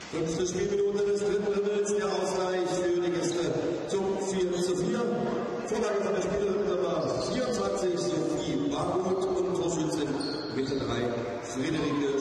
Fünfte Spielminute des dritten Drittels, der Ausgleich für die Gäste zum 4:4. Vorlage von der Spielerin Nummer 24, Sophie Bargut, und Torschützin Mitte 3, Friederike